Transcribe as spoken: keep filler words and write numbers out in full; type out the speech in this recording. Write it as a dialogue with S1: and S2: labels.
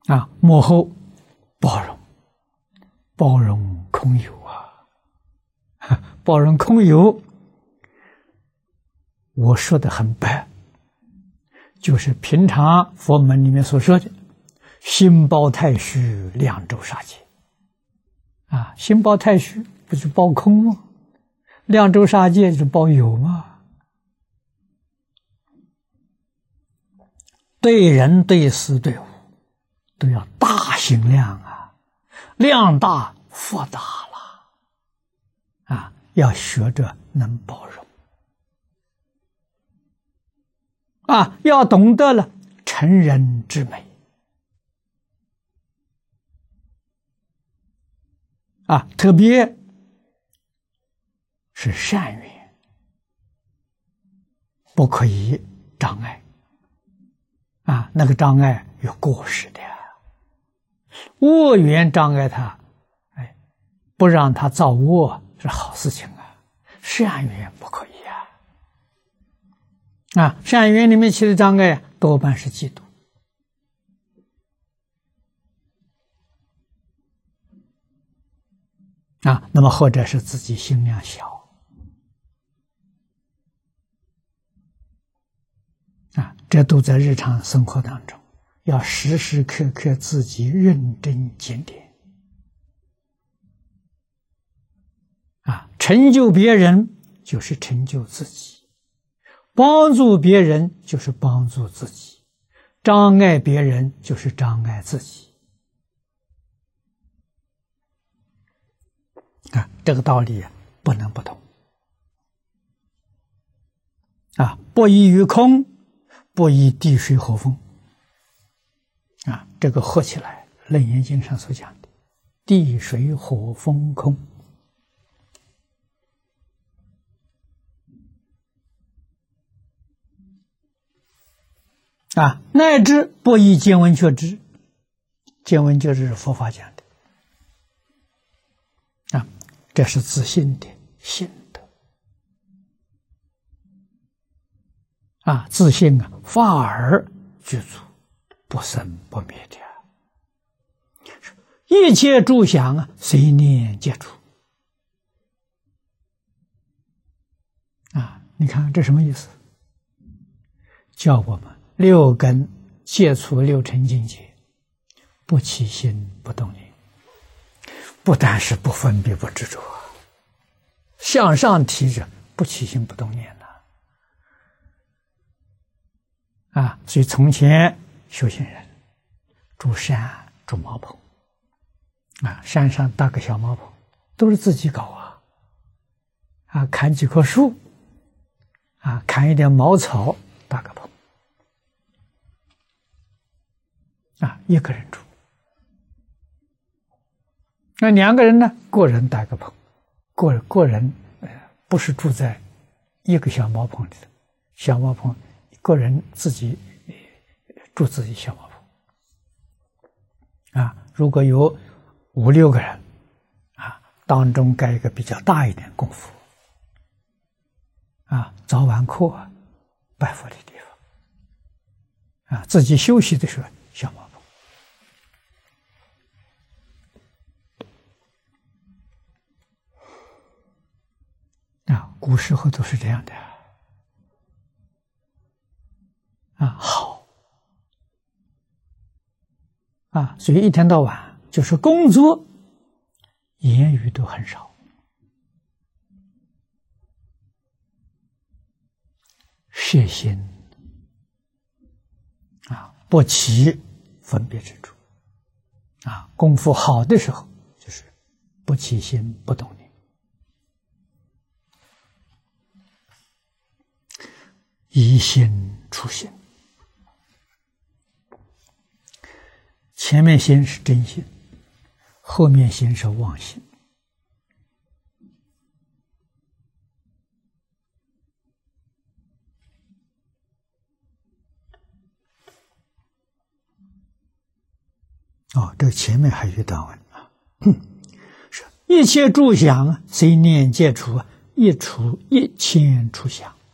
S1: 啊，幕后包容，包容空有啊，包容空有，我说的很白，就是平常佛门里面所说的心包太虚，两周杀戒啊，心包太虚不是包空吗？两周杀戒是包有吗？对人对事对物都要大心量啊，量大福大了啊，要学着能包容啊，要懂得了成人之美啊，特别是善缘不可以障碍啊，那个障碍有过失的呀，恶缘障碍他，哎，不让他造恶是好事情啊，善缘不可以啊。啊，善缘里面起的障碍多半是嫉妒啊，那么或者是自己心量小啊，这都在日常生活当中，要时时刻刻自己认真检点啊，成就别人就是成就自己，帮助别人就是帮助自己，障碍别人就是障碍自己啊，这个道理不能不懂啊，不异于空，不异地水火风啊，这个合起来《楞严经》上所讲的地水火风空啊，乃至不异见闻觉知，见闻觉知是佛法讲的啊，这是自信的信德啊，自信啊，法而具足，不生不灭的，一切诸想啊，随念皆除啊，你看这什么意思？叫我们六根戒除六尘境界，不起心不动念，不但是不分别不执着，向上提着不起心不动念了啊！所以从前修行人住山住茅棚啊，山上搭个小茅棚都是自己搞啊啊，砍几棵树啊，砍一点茅草搭个棚啊，一个人住。那两个人呢？个人搭个棚，个个人呃不是住在一个小茅棚里的，小茅棚个人自己住自己小茅棚啊。如果有五六个人啊，当中盖一个比较大一点功夫啊，早晚课拜佛的地方啊，自己休息的时候小茅棚。啊，古时候都是这样的啊，好啊，所以一天到晚就是工作，言语都很少，摄心啊，不起分别之处啊，功夫好的时候就是不起心不动念。一心出心，前面心是真心，后面心是妄心。哦，这前面还有一段文啊，是一切诸想啊，随念皆除，一除一千除想。